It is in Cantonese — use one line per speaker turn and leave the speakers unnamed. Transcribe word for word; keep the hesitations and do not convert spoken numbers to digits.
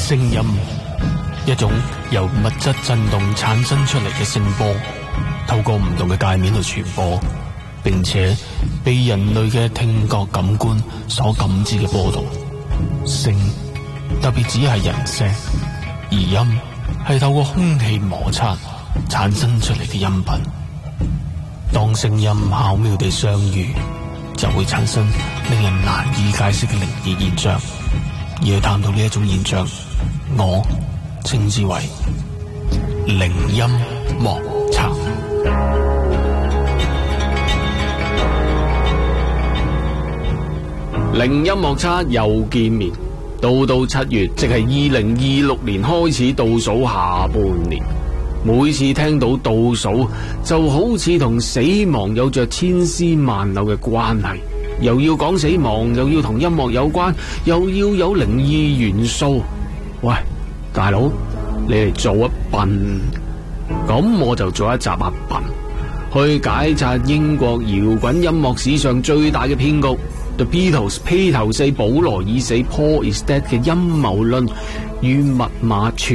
聲音，一種由物質震動產生出嚟嘅聲波，透過唔同嘅界面去傳播，並且被人類嘅聽覺感官所感知嘅波動。聲特別只係人聲，而音係透過空氣摩擦產生出嚟嘅音頻。當聲音巧妙地相遇，就會產生令人難以解釋嘅靈異現象。而去探討呢一種現象，我稱之為靈音莫測。靈音莫測又見面，到到七月，即係二零二六年開始倒數下半年。每次聽到倒數，就好似同死亡有着千絲萬縷嘅關係，又要講死亡，又要同音樂有關，又要有靈異元素。喂，大佬，你嚟做一笨，咁我就做一集阿笨，去解拆英國搖滾音樂史上最大嘅騙局 The Beatles 披頭四保羅已死 Paul is dead 嘅陰謀論與密碼傳